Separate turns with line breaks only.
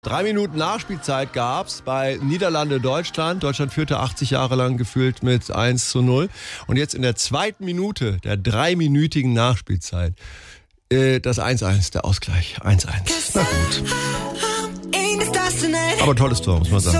3 Minuten Nachspielzeit gab's bei Niederlande-Deutschland. Deutschland führte 80 Jahre lang gefühlt mit 1:0. Und jetzt in der 2. Minute der 3-minütigen Nachspielzeit das 1:1, der Ausgleich. 1:1. Na gut. Aber tolles Tor, muss man sagen.